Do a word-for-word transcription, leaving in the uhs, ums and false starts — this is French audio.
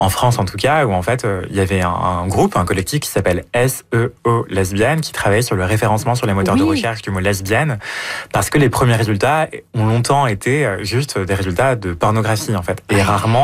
en France en tout cas, où en fait euh, il y avait un, un groupe, un collectif qui s'appelle S E O Lesbienne, qui travaillait sur le référencement sur les moteurs Oui. de recherche du mot lesbienne, parce que les premiers résultats ont longtemps été juste des résultats de pornographie en fait, et Ouais. rarement